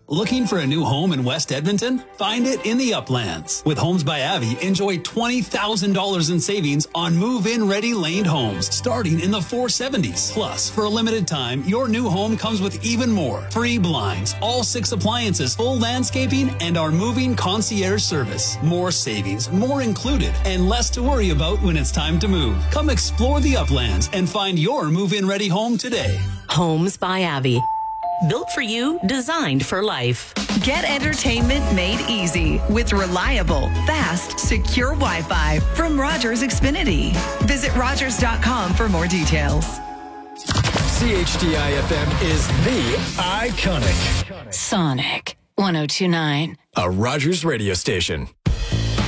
Looking for a new home in West Edmonton? Find it in the Uplands. With Homes by Avi, enjoy $20,000 in savings on move-in ready laned homes starting in the 470s. Plus, for a limited time, your new home comes with even more. Free blinds, all 6 appliances, full landscaping, and our moving concierge service. More savings, more included, and less to worry about when it's time to move. Come explore the Uplands and find your move-in ready home today. Homes by Avi. Built for you, designed for life. Get entertainment made easy with reliable, fast, secure Wi-Fi from Rogers Xfinity. Visit Rogers.com for more details. CHDI FM is the iconic Sonic 102.9. a Rogers radio station.